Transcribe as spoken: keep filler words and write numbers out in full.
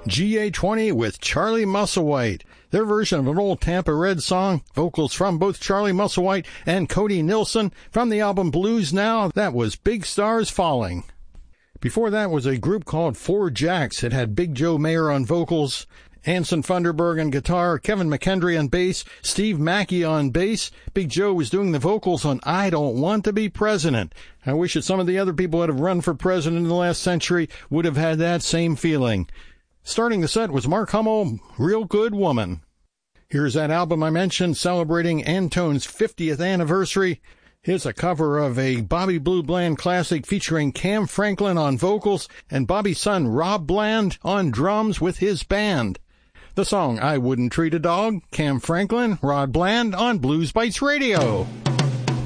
G A twenty with Charlie Musselwhite. Their version of an old Tampa Red song, vocals from both Charlie Musselwhite and Cody Nilsson. From the album Blues Now, that was Big Stars Falling. Before that was a group called Four Jacks. It had Big Joe Mayer on vocals, Anson Funderburg on guitar, Kevin McKendry on bass, Steve Mackey on bass. Big Joe was doing the vocals on I Don't Want to Be President. I wish that some of the other people that have run for president in the last century would have had that same feeling. Starting the set was Mark Hummel, Real Good Woman. Here's that album I mentioned celebrating Antone's fiftieth anniversary. Here's a cover of a Bobby Blue Bland classic featuring Cam Franklin on vocals and Bobby's son Rob Bland on drums with his band. The song I Wouldn't Treat a Dog, Cam Franklin, Rod Bland on Blues Bites Radio.